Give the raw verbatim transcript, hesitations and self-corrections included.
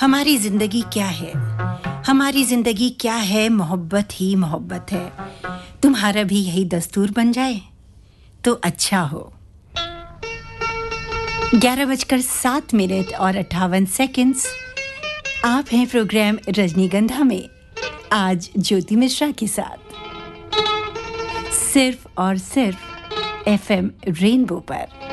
हमारी ज़िंदगी क्या है? हमारी ज़िंदगी क्या है? मोहब्बत ही मोहब्बत है। तुम्हारा भी यही दस्तूर बन जाए तो अच्छा हो। ग्यारह बजकर सात मिनट और अट्ठावन सेकंड्स। आप हैं प्रोग्राम रजनीगंधा में आज ज्योति मिश्रा के साथ, सिर्फ और सिर्फ एफएम रेनबो पर।